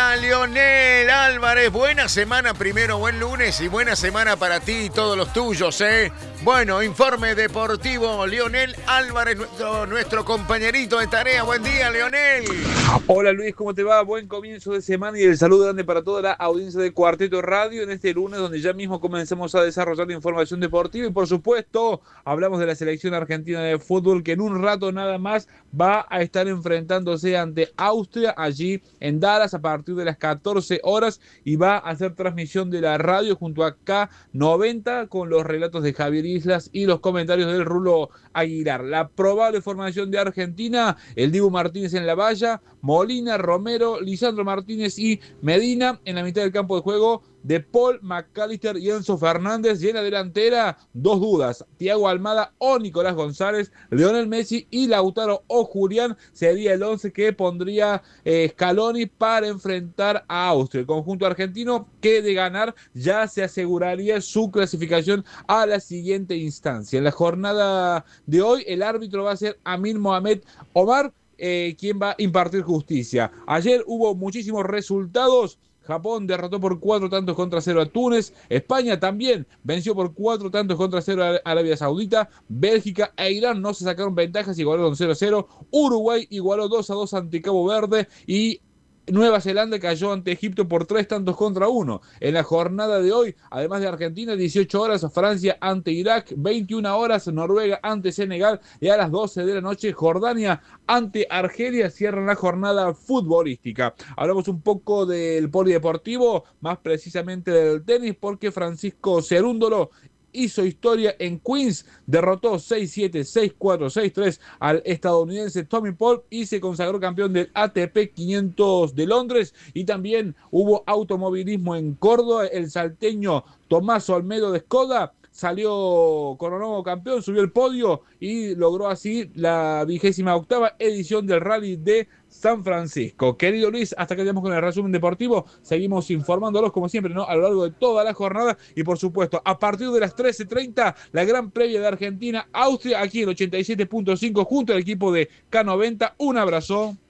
día, Leonel Álvarez. Buena semana primero, buen lunes y buena semana para ti y todos los tuyos, ¿eh? Bueno, informe deportivo, Leonel Álvarez, nuestro compañerito de tarea. Buen día, Leonel. Hola Luis, ¿cómo te va? Buen comienzo de semana y el saludo grande para toda la audiencia de Cuarteto Radio en este lunes donde ya mismo comenzamos a desarrollar información deportiva y por supuesto hablamos de la selección argentina de fútbol que en un rato nada más va a estar enfrentándose ante Austria allí en Dallas a partir de las 14 horas y va a hacer transmisión de la radio junto a K90 con los relatos de Javier Islas y los comentarios del Rulo Aguilar. La probable formación de Argentina, el Dibu Martínez en la valla, Molina, Romero, Lisandro Martínez y Medina en la mitad del campo de juego. De Paul, McAllister y Enzo Fernández. Y en la delantera, dos dudas: Thiago Almada o Nicolás González, Lionel Messi y Lautaro o Julián. Sería el 11 que pondría Scaloni para enfrentar a Austria. El conjunto argentino que de ganar ya se aseguraría su clasificación a la siguiente instancia. En la jornada de hoy, el árbitro va a ser Amin Mohamed Omar, quien va a impartir justicia. Ayer hubo muchísimos resultados. Japón derrotó por 4-0 a Túnez. España también venció por 4-0 a Arabia Saudita. Bélgica e Irán no se sacaron ventajas, igualaron 0-0. Uruguay igualó 2-2 ante Cabo Verde y Nueva Zelanda cayó ante Egipto por 3-1. En la jornada de hoy, además de Argentina, 18 horas Francia ante Irak, 21 horas Noruega ante Senegal y a las 12 de la noche Jordania ante Argelia cierran la jornada futbolística. Hablamos un poco del polideportivo, más precisamente del tenis, porque Francisco Cerúndolo hizo historia en Queens, derrotó 6-7, 6-4, 6-3 al estadounidense Tommy Paul y se consagró campeón del ATP 500 de Londres. Y también hubo automovilismo en Córdoba, el salteño Tomás Olmedo de Skoda salió coronado campeón, subió el podio y logró así la 28ª edición del Rally de San Francisco. Querido Luis, hasta que llegamos con el resumen deportivo, seguimos informándolos como siempre, ¿no? A lo largo de toda la jornada y por supuesto a partir de las 13:30 la gran previa de Argentina-Austria aquí en 87.5 junto al equipo de K90. Un abrazo.